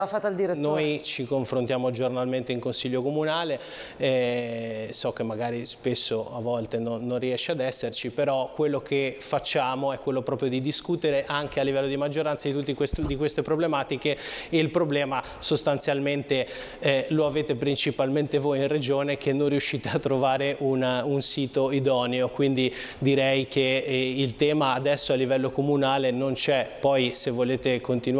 L'ha fatta il direttore? Noi ci confrontiamo giornalmente in Consiglio Comunale, so che magari spesso a volte non riesce ad esserci, però quello che facciamo è quello proprio di discutere anche a livello di maggioranza di queste problematiche, e il problema sostanzialmente lo avete principalmente voi in Regione, che non riuscite a trovare un sito idoneo, quindi direi che il tema adesso a livello comunale non c'è. Poi se volete continuare